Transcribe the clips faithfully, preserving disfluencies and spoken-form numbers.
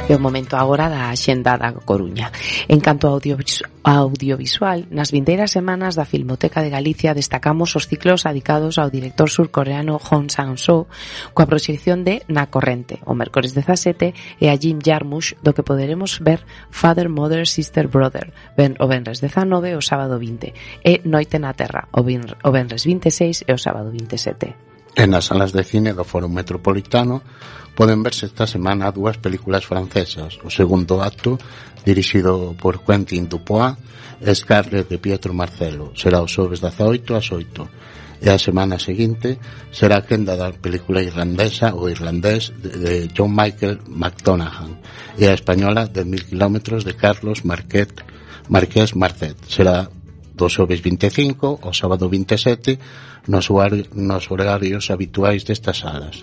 É o momento agora da Axenda da Coruña. En canto ao audiovisual, audiovisual, nas vindeiras semanas da Filmoteca de Galicia destacamos os ciclos dedicados ao director surcoreano Hong Sang-soo coa proxección de Na Corrente, o mércores dezasete, e a Jim Jarmusch, do que poderemos ver Father, Mother, Sister, Brother, ben, o venres dezanove e o sábado vinte, e Noite na Terra, o, bin, o venres vinte e seis e o sábado vinte e sete. En as salas de cine do Foro Metropolitano poden verse esta semana dúas películas francesas. O segundo acto, dirixido por Quentin Dupieux, e Scarlett de Pietro Marcello, será o xoves dezaoito ás oito. E a semana seguinte será a quenda da película irlandesa O Irlandés de John Michael McDonaghan e a española de Mil Kilómetros de Carlos Marquet, Marqués Marcet. Será do xoves vinte e cinco ao sábado vinte e sete nos, nos horarios habituais destas salas.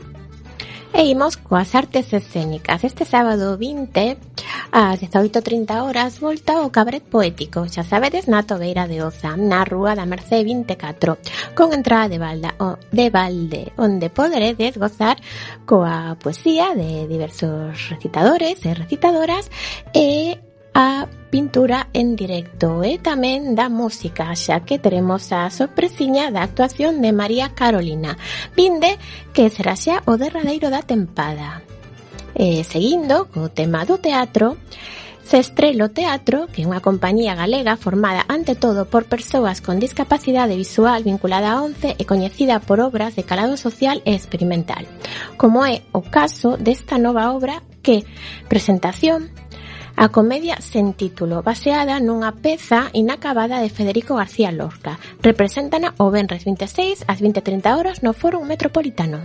E imos coas artes escénicas. Este sábado vinte, ás dezaoito e trinta horas, volta o Cabaret Poético, xa sabedes, na Tobeira de Oza, na Rúa da Mercé vinte e catro, con entrada de, balda, o, de balde, onde poderedes gozar coa poesía de diversos recitadores e recitadoras e a pintura en directo e tamén da música, xa que teremos a sorpresiña da actuación de María Carolina. Vinde que será xa o derradeiro da tempada. E, seguindo co tema do teatro, Sestrelo Teatro, que é unha compañía galega formada ante todo por persoas con discapacidade visual vinculada a once e coñecida por obras de calado social e experimental, como é o caso desta nova obra que, presentación, a comedia sen título, baseada nunha peza inacabada de Federico García Lorca. Represéntana o venres vinte e seis ás vinte e trinta horas no Fórum Metropolitano.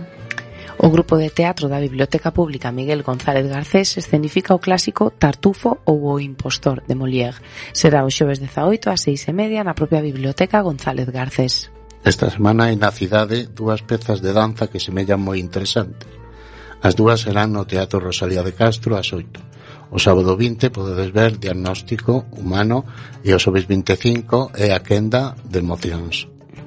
O grupo de teatro da Biblioteca Pública Miguel González Garcés escenifica o clásico Tartufo ou o Impostor de Molière. Será o xoves dezaoito ás seis e media na propia Biblioteca González Garcés. Esta semana hai na cidade dúas pezas de danza que semellan moi interesantes. As dúas serán no Teatro Rosalía de Castro ás oito. O sábado vinte podedes ver Diagnóstico Humano e o xoves vinte e cinco é a quenda de Emocións.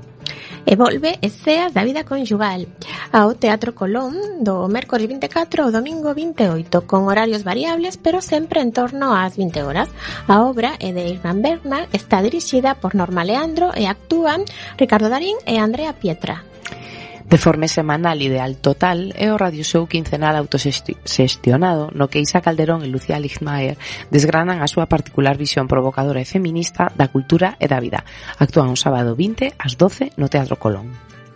E volve Eseas da vida conjugal ao Teatro Colón do mércores vinte e catro ao domingo vinte e oito, con horarios variables pero sempre en torno ás vinte horas. A obra é de Irmán Bernal, está dirixida por Norma Leandro e actúan Ricardo Darín e Andrea Pietra. De forma semanal Ideal Total é o radio show quincenal autoxestionado no que Isa Calderón e Lucía Ligmaer desgranan a súa particular visión provocadora e feminista da cultura e da vida. Actúan o sábado vinte ás doce no Teatro Colón.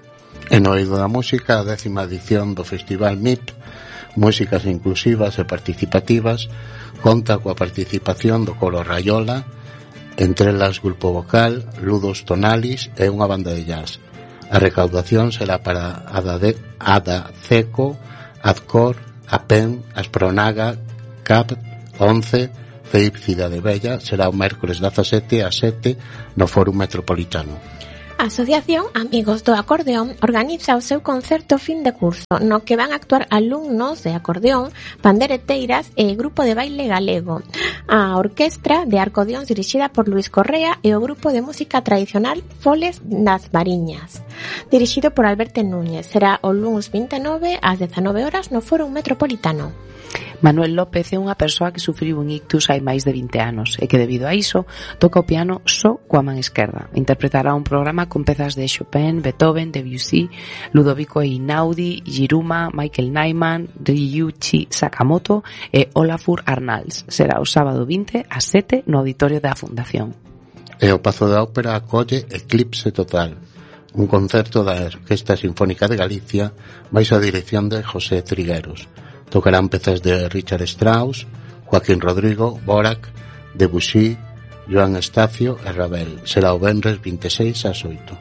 En o eido da música, a décima edición do Festival M I P, Músicas Inclusivas e Participativas, conta coa participación do Coro Raiola, entre elas Grupo Vocal, Ludos Tonalis e unha banda de jazz. A recaudación será para Ada, de, Ada Ceco, Adcor, APEN, Aspronaga, CAP, once, C I P Cidade Bella. Será o mércores dezasete ás sete no Fórum Metropolitano. A Asociación Amigos do Acordeón organiza o seu concerto fin de curso, no que van a actuar alumnos de acordeón, pandereteiras e grupo de baile galego. A orquestra de acordeóns dirixida por Luis Correa e o grupo de música tradicional Foles das Mariñas, dirixido por Alberto Núñez. Será o luns vinte e nove ás dezanove horas no Fórum Metropolitano. Manuel López é unha persoa que sufriu un ictus hai máis de vinte anos e que debido a iso toca o piano só coa man esquerda. Interpretará un programa con pezas de Chopin, Beethoven, Debussy, Ludovico Einaudi, Giruma, Michael Nyman, Ryuichi Sakamoto e Olafur Arnalds. Será o sábado vinte ás sete no auditorio da Fundación. E o Pazo da Ópera acolle Eclipse Total, un concerto da Orquesta Sinfónica de Galicia baixo a dirección de José Trigueros. Tocarán pezas de Richard Strauss, Joaquín Rodrigo, Dvorak, Debussy, Joan Estacio e Ravel. Será o venres vinte e seis ás oito.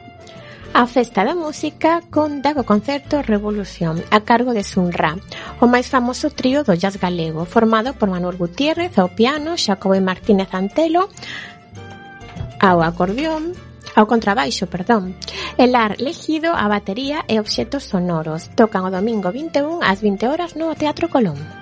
A Festa da Música conta co concerto Revolución a cargo de Sunra, o máis famoso trío do jazz galego, formado por Manuel Gutiérrez ao piano, Xacobo Martínez Antelo ao acordeón, ao contrabaixo, perdón, Elar Legido a batería e obxetos sonoros. Tocan o domingo vinte e un ás vinte horas no Teatro Colón.